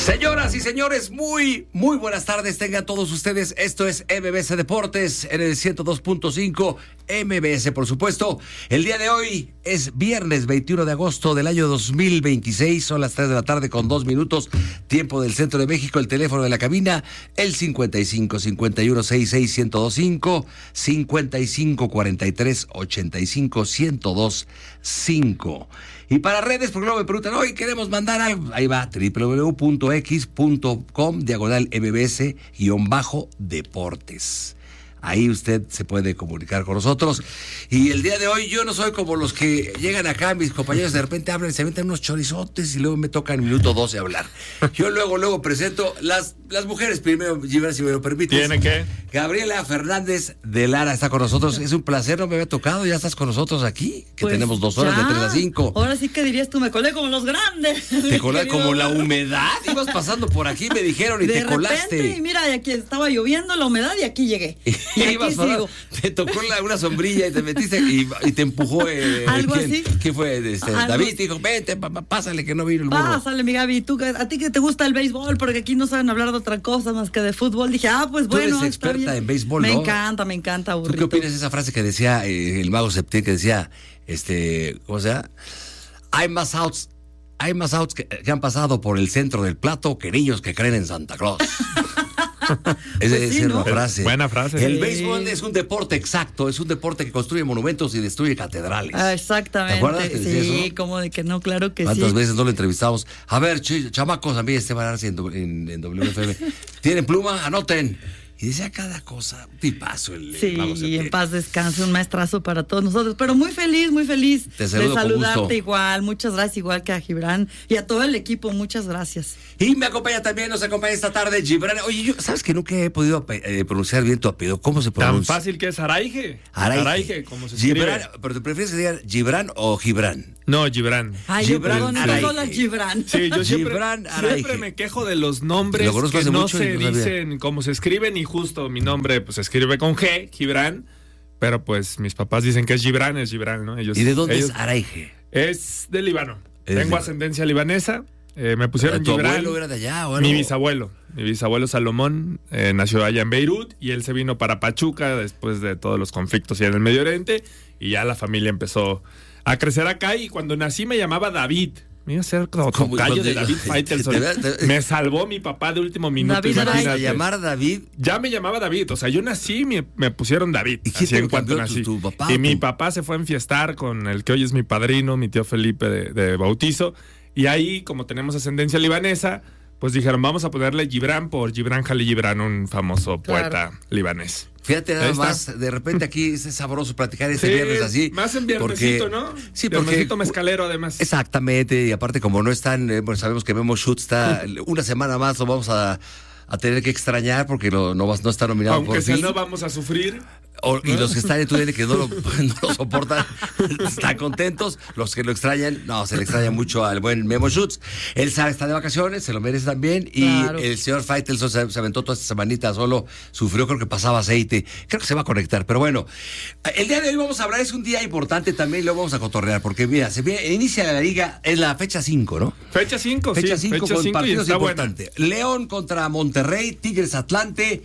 Señoras y señores, muy buenas tardes tengan todos ustedes. Esto es MBS Deportes en el 102.5 MBS, por supuesto. El día de hoy es viernes 21 de agosto del año 2026. Son las 3 de la tarde con 2 minutos, tiempo del centro de México. El teléfono de la cabina, el 55 51 66 1025, 55 43 85 1025. Y para redes, porque luego me preguntan, hoy queremos mandar algo. Ahí va, www.x.com/mbs-deportes. Ahí usted se puede comunicar con nosotros. Y el día de hoy yo no soy como los que llegan acá, mis compañeros de repente hablan y se aventan unos chorizotes y luego me toca en minuto 12 hablar. Yo luego presento las mujeres primero, Gibran, si me lo permites. ¿Tiene qué? Gabriela Fernández de Lara está con nosotros. Es un placer, no me había tocado, ya estás con nosotros aquí, que pues tenemos 2 horas de 3 a 5. Ahora sí que dirías tú, me colé como los grandes. Te colé como la humedad, ibas pasando por aquí, me dijeron, y de te colaste. Repente, mira, aquí estaba lloviendo la humedad y aquí llegué. Y ibas sigo. Te tocó una sombrilla y te metiste y te empujó. ¿Algo así? ¿Quién fue? David te dijo, vente, pásale que no vino el burro. Pásale, mi Gaby, a ti que te gusta el béisbol, porque aquí no saben hablar de otra cosa más que de fútbol. Dije, pues bueno. Tú eres experta en béisbol, ¿no? Me encanta, burrito. ¿Tú qué opinas de esa frase que decía el mago Septién, que decía, ¿cómo se llama? Hay más outs que han pasado por el centro del plato que niños que creen en Santa Claus. Esa es una frase. Buena frase. El béisbol es un deporte exacto, es un deporte que construye monumentos y destruye catedrales. Exactamente. ¿Te acuerdas que decía sí, eso? Como de que no, claro que ¿Cuántas sí. veces no lo entrevistamos? A ver, chamacos, a mí Esteban Arce en WFM. ¿Tienen pluma? Anoten. Y decía cada cosa, un tipazo y en paz descanse, un maestrazo para todos nosotros, pero muy feliz de saludarte igual, muchas gracias, igual que a Gibran y a todo el equipo, muchas gracias. Y nos acompaña esta tarde Gibran. Oye, ¿sabes que nunca he podido pronunciar bien tu apellido? ¿Cómo se pronuncia? Tan fácil que es Araige, como se escribe. Gibran, pero ¿te prefieres que digan Gibran o Gibran? No, Gibran. Gibran Araige. Gibran. Sí, yo siempre me quejo de los nombres que no se dicen cómo se escriben, y justo mi nombre pues se escribe con G, Gibran, pero pues mis papás dicen que es Gibran, ¿no? ¿Y de dónde es Araige? Es de Líbano. Tengo ascendencia libanesa. Me pusieron ¿Tu Gibran. abuelo era de allá o algo? Mi bisabuelo Salomón nació allá en Beirut y él se vino para Pachuca después de todos los conflictos allá en el Medio Oriente, y ya la familia empezó a crecer acá, y cuando nací me llamaba David. Me iba a hacer tocayo de David Faitelson. Me salvó mi papá de último minuto. ¿A llamar David? Ya me llamaba David. O sea, yo nací y me pusieron David. ¿Y quién te cambió? ¿Tu papá? Y mi papá se fue a enfiestar con el que hoy es mi padrino, mi tío Felipe de bautizo. Y ahí, como tenemos ascendencia libanesa, pues dijeron, vamos a ponerle Gibran por Gibran Jalil Gibran, un famoso poeta libanés. Fíjate nada más, de repente aquí es sabroso platicar este viernes así. Más en viernesito, ¿no? Sí, viernesito mezcalero además. Exactamente, y aparte como no están, sabemos que Memo Schutz está una semana más, lo vamos a tener que extrañar porque no está nominado. Aunque si no vamos a sufrir. Y los que están en tu que no lo soportan están contentos. Los que lo extrañan, se le extraña mucho al buen Memo Schutz. Él está de vacaciones, se lo merece también. Claro. Y el señor Faitelson se aventó toda esta semanita solo, sufrió, creo que pasaba aceite. Creo que se va a conectar, pero bueno. El día de hoy vamos a hablar, es un día importante también, lo vamos a cotorrear, porque mira, inicia la liga, es la fecha 5, ¿no? Fecha 5, sí. Fecha 5 con partidos importantes. León contra Monterrey, Tigres Atlante,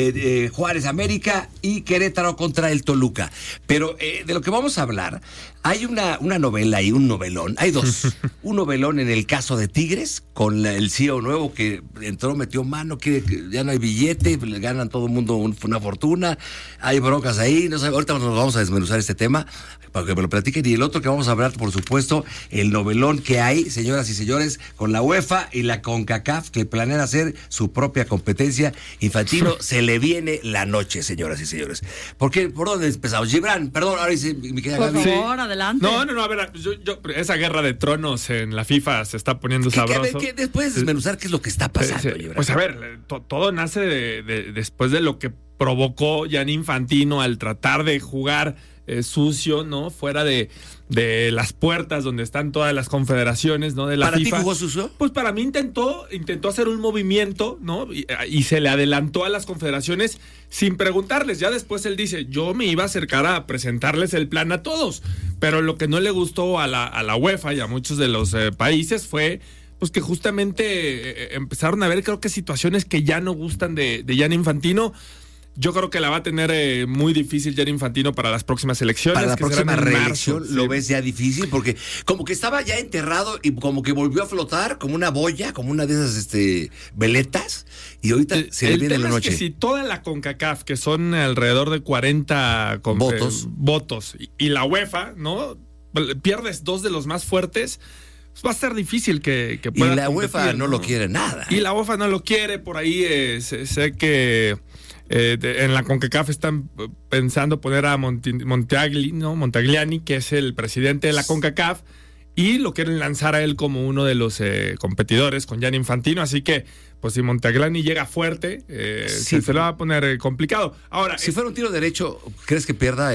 Juárez América y Querétaro contra el Toluca. Pero de lo que vamos a hablar, hay una novela y un novelón. Hay dos. Un novelón en el caso de Tigres, con el CEO nuevo que entró, metió mano, que ya no hay billete, le ganan todo el mundo una fortuna, hay broncas ahí, no sé, ahorita nos vamos a desmenuzar este tema para que me lo platiquen. Y el otro que vamos a hablar, por supuesto, el novelón que hay, señoras y señores, con la UEFA y la CONCACAF, que planean hacer su propia competencia. Infantino, se le viene la noche, señoras y señores. ¿Por dónde empezamos? Gibran, perdón, ahora dice mi querida Gaby. Por favor, adelante. No, a ver, esa guerra de tronos en la FIFA se está poniendo sabroso. Después de desmenuzar qué es lo que está pasando, Gibran. Pues a ver, todo nace después de lo que provocó Gianni Infantino al tratar de jugar sucio, ¿no? Fuera de las puertas donde están todas las confederaciones, ¿no? De la FIFA. ¿Para ti jugó sucio? Pues para mí intentó hacer un movimiento, ¿no? Y se le adelantó a las confederaciones sin preguntarles. Ya después él dice, yo me iba a acercar a presentarles el plan a todos. Pero lo que no le gustó a la UEFA y a muchos de los países fue pues que justamente empezaron a ver, creo que situaciones que ya no gustan de Gianni Infantino. Yo creo que la va a tener muy difícil Gianni Infantino para las próximas elecciones. Para la que próxima reelección marzo, lo ves ya difícil, porque como que estaba ya enterrado y como que volvió a flotar como una boya, como una de esas veletas, y ahorita se le viene la noche. Es que si toda la CONCACAF, que son alrededor de 40 votos y la UEFA, ¿no? Pierdes 2 de los más fuertes, pues va a ser difícil que pueda. Y la UEFA no lo quiere nada. Y la UEFA no lo quiere, por ahí sé que en la CONCACAF están pensando poner a Montagliani, que es el presidente de la CONCACAF, y lo quieren lanzar a él como uno de los competidores con Gianni Infantino, así que pues si Montagliani llega fuerte, se lo va a poner complicado. Ahora, si fuera un tiro derecho, ¿crees que pierda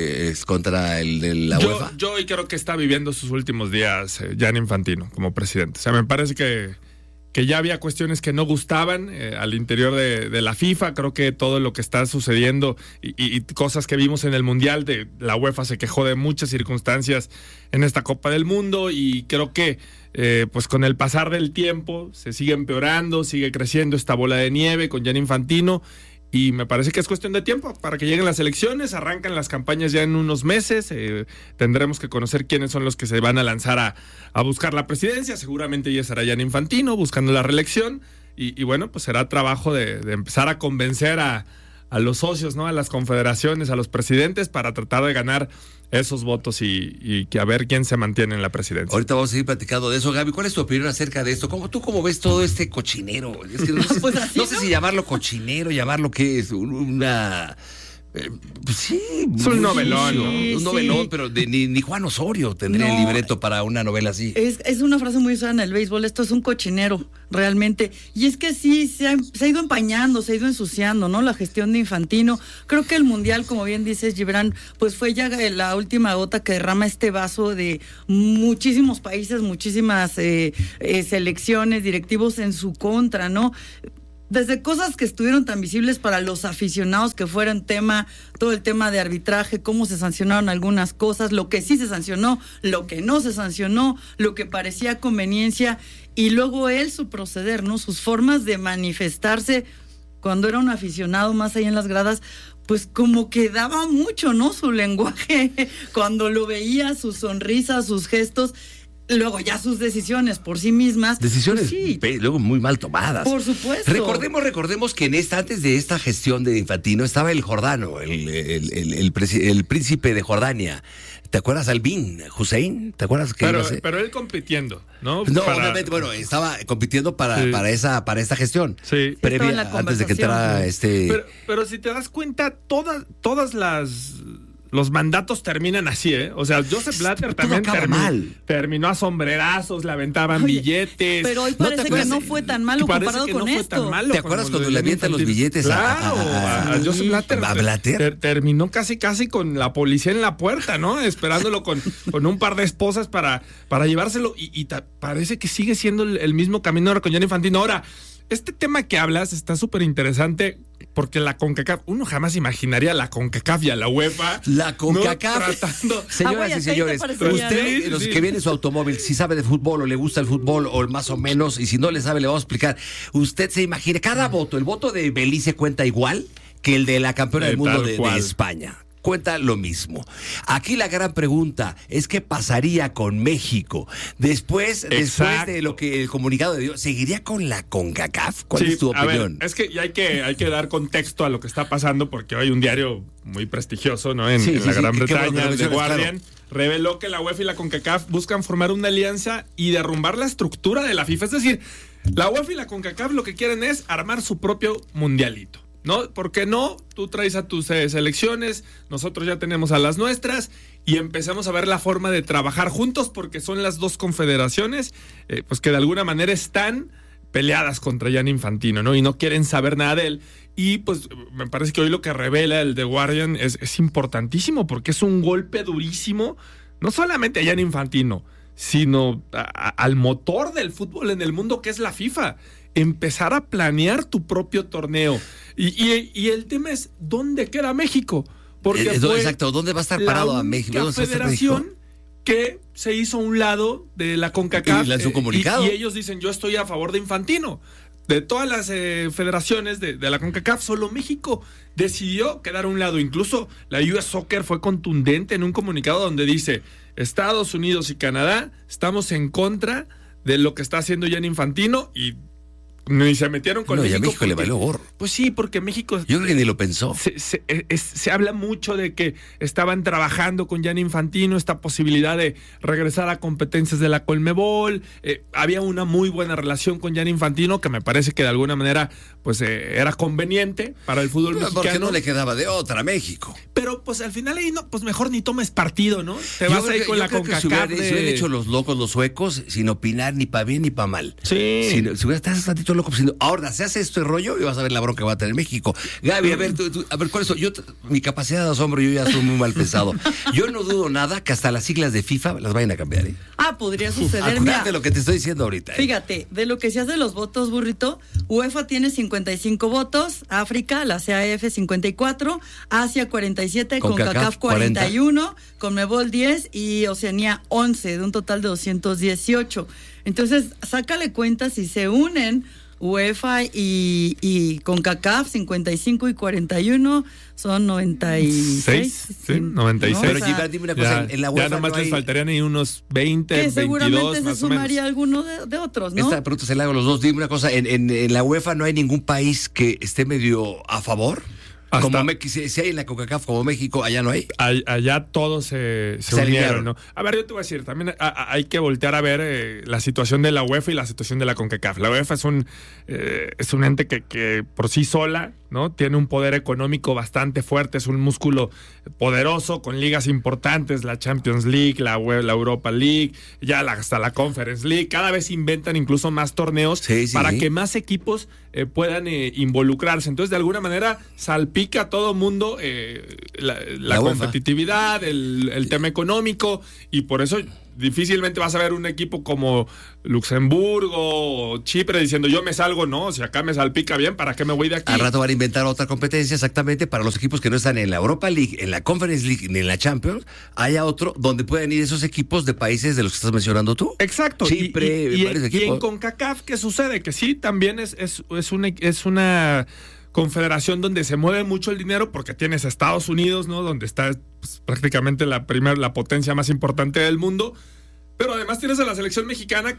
contra el de la UEFA? Yo hoy creo que está viviendo sus últimos días Gianni Infantino como presidente. O sea, me parece que ya había cuestiones que no gustaban al interior de la FIFA. Creo que todo lo que está sucediendo y cosas que vimos en el Mundial, la UEFA se quejó de muchas circunstancias en esta Copa del Mundo, y creo que pues con el pasar del tiempo se sigue empeorando, sigue creciendo esta bola de nieve con Gianni Infantino, y me parece que es cuestión de tiempo para que lleguen las elecciones. Arrancan las campañas ya en unos meses, tendremos que conocer quiénes son los que se van a lanzar a buscar la presidencia. Seguramente ya será Gianni Infantino buscando la reelección, y bueno, pues será trabajo de empezar a convencer a los socios, ¿no? A las confederaciones, a los presidentes, para tratar de ganar esos votos y que a ver quién se mantiene en la presidencia. Ahorita vamos a seguir platicando de eso. Gaby, ¿cuál es tu opinión acerca de esto? ¿Cómo ves todo este cochinero? Es que no sé si llamarlo cochinero, llamarlo que es una... sí, es un novelón, ¿no? Un novelón, pero ni Juan Osorio tendría el libreto para una novela así. Es una frase muy usada en el béisbol. Esto es un cochinero, realmente. Y es que sí, se ha ido empañando, se ha ido ensuciando, ¿no? La gestión de Infantino. Creo que el Mundial, como bien dices, Gibran, pues fue ya la última gota que derrama este vaso de muchísimos países, muchísimas selecciones, directivos en su contra, ¿no? Desde cosas que estuvieron tan visibles para los aficionados, que fueron todo el tema de arbitraje, cómo se sancionaron algunas cosas, lo que sí se sancionó, lo que no se sancionó, lo que parecía conveniencia, y luego su proceder, ¿no? Sus formas de manifestarse cuando era un aficionado más allá en las gradas, pues como que daba mucho, ¿no? Su lenguaje, cuando lo veía, sus sonrisas, sus gestos. Luego ya sus decisiones por sí mismas. Decisiones luego muy mal tomadas. Por supuesto. Recordemos que antes de esta gestión de Infantino estaba el Jordano, el príncipe de Jordania. ¿Te acuerdas al Bin Hussein? ¿Te acuerdas que pero él compitiendo, ¿no? No, obviamente, bueno, estaba compitiendo para esta gestión. Sí. Previa, antes de que entrara Pero si te das cuenta, todas los mandatos terminan así, ¿eh? O sea, Joseph Blatter también terminó a sombrerazos, le aventaban billetes. Pero hoy parece que no fue tan malo comparado con esto. ¿Te acuerdas cuando le avientan los billetes a Joseph Blatter? ¿A Blatter? Terminó casi con la policía en la puerta, ¿no? Esperándolo con un par de esposas para llevárselo. Y parece que sigue siendo el mismo camino ahora con Gianni Infantino. Ahora, este tema que hablas está súper interesante, porque la CONCACAF, uno jamás imaginaría la CONCACAF y a la UEFA. La CONCACAF. ¿No? Señoras y señores, usted, los que viene en su automóvil, si sabe de fútbol o le gusta el fútbol o más o menos, y si no le sabe, le vamos a explicar. Usted se imagina, cada voto, el voto de Belice cuenta igual que el de la campeona del mundo de España. Cuenta lo mismo. Aquí la gran pregunta es qué pasaría con México después de lo que el comunicado dio. ¿Seguiría con la CONCACAF? ¿Cuál es tu opinión? Es que hay que dar contexto a lo que está pasando, porque hay un diario muy prestigioso, ¿no? En la Gran Bretaña, el The Guardian, reveló que la UEFA y la CONCACAF buscan formar una alianza y derrumbar la estructura de la FIFA. Es decir, la UEFA y la CONCACAF lo que quieren es armar su propio mundialito, ¿no? ¿Por qué no? Tú traes a tus selecciones, nosotros ya tenemos a las nuestras, y empezamos a ver la forma de trabajar juntos, porque son las dos confederaciones pues que de alguna manera están peleadas contra Gianni Infantino, ¿no? Y no quieren saber nada de él. Y pues me parece que hoy lo que revela el The Guardian es importantísimo, porque es un golpe durísimo, no solamente a Gianni Infantino, sino al motor del fútbol en el mundo, que es la FIFA. Empezar a planear tu propio torneo. Y el tema es, ¿dónde queda México? Porque exacto, ¿dónde va a estar parado a México? La federación que se hizo a un lado de la CONCACAF. Y lanzó un comunicado. Y ellos dicen, yo estoy a favor de Infantino. De todas las federaciones de la CONCACAF, solo México decidió quedar a un lado. Incluso la US Soccer fue contundente en un comunicado donde dice, Estados Unidos y Canadá estamos en contra de lo que está haciendo Gianni Infantino, y ni se metieron con México. Y a México le valió gorro. Pues sí, porque México... Yo creo que ni lo pensó. Se habla mucho de que estaban trabajando con Gianni Infantino esta posibilidad de regresar a competencias de la Conmebol. Había una muy buena relación con Gianni Infantino, que me parece que de alguna manera pues era conveniente para el fútbol mexicano. Porque no le quedaba de otra a México. Pero pues al final ahí no, pues mejor ni tomes partido, ¿no? Te vas ahí con la CONCACAF. Si hubieran hecho los locos, los suecos, sin opinar ni para bien ni para mal. Sí. Si hubiera estado un ratito loco, diciendo, ahora se hace este rollo y vas a ver la bronca que va a tener México. Gaby, a ver, con eso, mi capacidad de asombro, yo ya soy muy mal pensado. Yo no dudo nada que hasta las siglas de FIFA las vayan a cambiar, ¿eh? Podría suceder. Acuérdate Mira, lo que te estoy diciendo ahorita. Fíjate, de lo que se hace los votos, burrito, UEFA tiene 55 votos, África, la CAF 54, Asia 47, CONCACAF 41, Conmebol 10 y Oceanía 11, de un total de 218. Entonces, sácale cuenta si se unen UEFA y CONCACAF 55 y 41 son 96. Sí, 96. ¿no? Pero O sea, dime una cosa, en la UEFA ya nomás no hay... les faltarían ahí unos 20, que 22 seguramente más se o menos. sumaría alguno de otros, ¿no? Esta pregunta se la hago a los dos. Dime una cosa, ¿en la UEFA no hay ningún país que esté medio a favor? Como si hay en la CONCACAF como México, allá no hay. Allá todos se unieron, ¿no? A ver, yo te voy a decir, también hay que voltear a ver la situación de la UEFA y la situación de la CONCACAF. La UEFA es un ente que por sí sola, ¿no? Tiene un poder económico bastante fuerte, es un músculo poderoso con ligas importantes, la Champions League, la Europa League, ya hasta la Conference League. Cada vez inventan incluso más torneos para que más equipos puedan involucrarse. Entonces, de alguna manera, salpica a todo mundo la competitividad, el tema económico, y por eso difícilmente vas a ver un equipo como Luxemburgo o Chipre diciendo yo me salgo, no, si acá me salpica bien, ¿para qué me voy de aquí? Al rato van a inventar otra competencia exactamente para los equipos que no están en la Europa League, en la Conference League ni en la Champions. Haya otro donde puedan ir esos equipos de países de los que estás mencionando tú. Exacto. Chipre, varios equipos. Y en CONCACAF, ¿qué sucede? Que sí, también es una confederación donde se mueve mucho el dinero, porque tienes a Estados Unidos, ¿no? Donde está pues, prácticamente la potencia más importante del mundo. Pero además tienes a la selección mexicana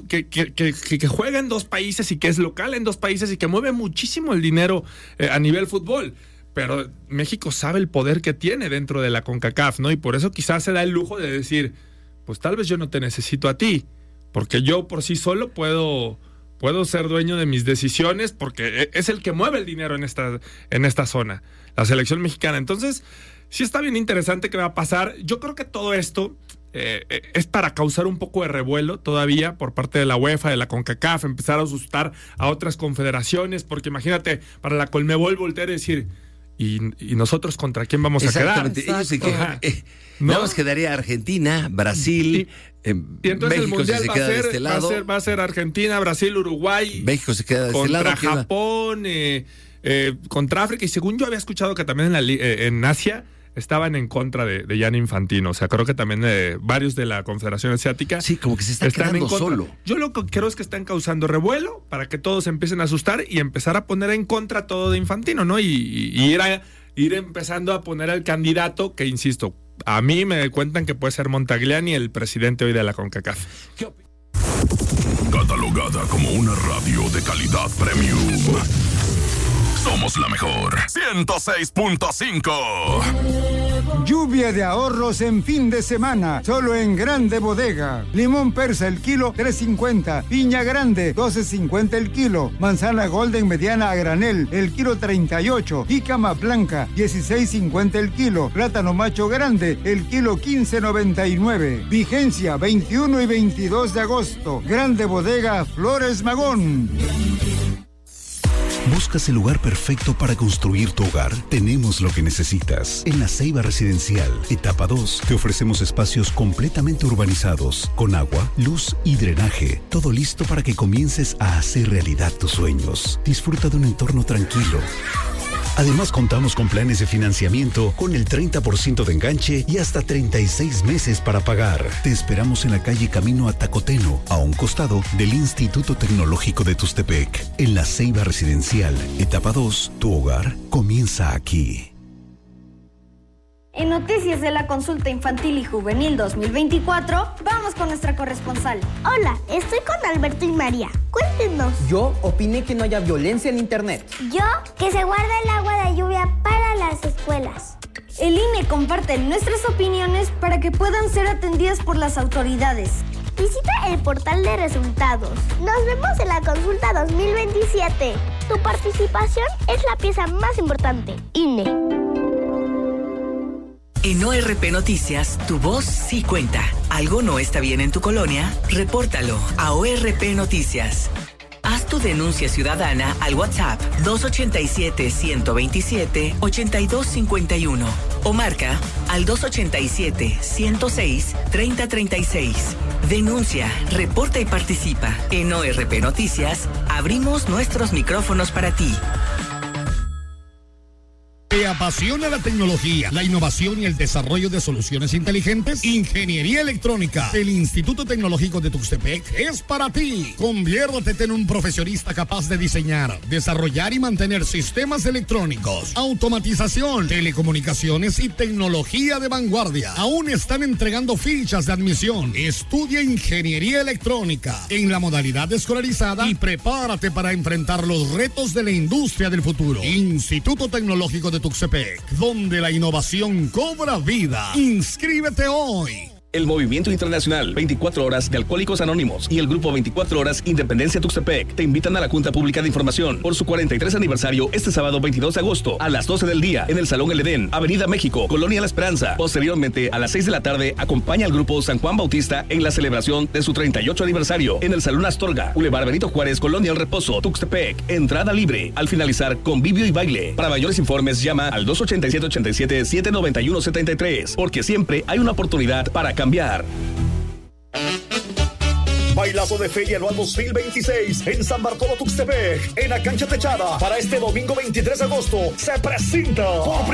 que juega en dos países y que es local en dos países y que mueve muchísimo el dinero a nivel fútbol. Pero México sabe el poder que tiene dentro de la CONCACAF, ¿no? Y por eso quizás se da el lujo de decir, pues tal vez yo no te necesito a ti, porque yo por sí solo puedo ser dueño de mis decisiones, porque es el que mueve el dinero en esta zona, la selección mexicana. Entonces, sí está bien interesante qué va a pasar. Yo creo que todo esto es para causar un poco de revuelo todavía por parte de la UEFA, de la CONCACAF, empezar a asustar a otras confederaciones, porque imagínate, para la Conmebol voltear y decir, ¿y nosotros contra quién vamos a quedar? Exactamente, ellos se quedan. Nada más quedaría Argentina, Brasil, y entonces México, el mundial si se queda de este lado. va a ser Argentina, Brasil, Uruguay. México se queda de este lado. Contra Japón, contra África. Y según yo había escuchado que también en Asia estaban en contra de Gianni Infantino. O sea, creo que también varios de la Confederación Asiática. Sí, como que se están quedando solo. Yo lo que creo es que están causando revuelo para que todos empiecen a asustar y empezar a poner en contra todo de Infantino, ¿no? Y ir empezando a poner al candidato que, insisto, a mí me cuentan que puede ser Montagliani, el presidente hoy de la CONCACAF. Catalogada como una radio de calidad premium. Somos la mejor. 106.5. Lluvia de ahorros en fin de semana, solo en Grande Bodega. Limón persa el kilo, $3.50. Piña grande, $12.50 el kilo. Manzana golden mediana a granel, el kilo $38. Jícama blanca, $16.50 el kilo. Plátano macho grande, el kilo $15.99. Vigencia 21 y 22 de agosto. Grande Bodega, Flores Magón. ¿Buscas el lugar perfecto para construir tu hogar? Tenemos lo que necesitas. En La Ceiba Residencial, etapa 2, te ofrecemos espacios completamente urbanizados, con agua, luz y drenaje. Todo listo para que comiences a hacer realidad tus sueños. Disfruta de un entorno tranquilo, Además, contamos con planes de financiamiento con el 30% de enganche y hasta 36 meses para pagar. Te esperamos en la calle Camino a Tacoteno, a un costado del Instituto Tecnológico de Tuxtepec. En la Ceiba Residencial, etapa 2, tu hogar comienza aquí. En noticias de la consulta infantil y juvenil 2024, vamos con nuestra corresponsal. Hola, estoy con Alberto y María. Cuéntenos. Yo opiné que no haya violencia en internet. Yo, que se guarde el agua de lluvia para las escuelas. El INE comparte nuestras opiniones para que puedan ser atendidas por las autoridades. Visita el portal de resultados. Nos vemos en la consulta 2027. Tu participación es la pieza más importante. INE. En ORP Noticias, tu voz sí cuenta. ¿Algo no está bien en tu colonia? Repórtalo a ORP Noticias. Haz tu denuncia ciudadana al WhatsApp 287-127-8251 o marca al 287-106-3036. Denuncia, reporta y participa. En ORP Noticias, abrimos nuestros micrófonos para ti. ¿Te apasiona la tecnología, la innovación y el desarrollo de soluciones inteligentes? Ingeniería Electrónica del Instituto Tecnológico de Tuxtepec es para ti. Conviértete en un profesionista capaz de diseñar, desarrollar y mantener sistemas electrónicos, automatización, telecomunicaciones y tecnología de vanguardia. Aún están entregando fichas de admisión. Estudia Ingeniería Electrónica en la modalidad escolarizada y prepárate para enfrentar los retos de la industria del futuro. Instituto Tecnológico de Tuxtepec, donde la innovación cobra vida. ¡Inscríbete hoy! El Movimiento Internacional 24 Horas de Alcohólicos Anónimos y el Grupo 24 Horas Independencia Tuxtepec te invitan a la Junta Pública de Información por su 43 aniversario este sábado 22 de agosto a las 12 del día en el Salón El Edén, Avenida México, Colonia La Esperanza. Posteriormente, a las 6 de la tarde, acompaña al Grupo San Juan Bautista en la celebración de su 38 aniversario en el Salón Astorga, Boulevard Benito Juárez, Colonia El Reposo, Tuxtepec. Entrada libre. Al finalizar, convivio y baile. Para mayores informes, llama al 287-87-791-73, porque siempre hay una oportunidad para cambiar. Bailazo de Feria Anual 2026 en San Bartolo Tuxtepec, en la cancha techada. Para este domingo 23 de agosto se presenta por